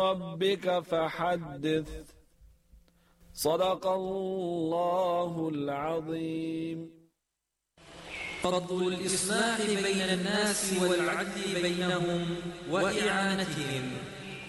ربك فحدث. صدق الله العظيم. فضل الإصلاح بين الناس والعدل بينهم وإعانتهم.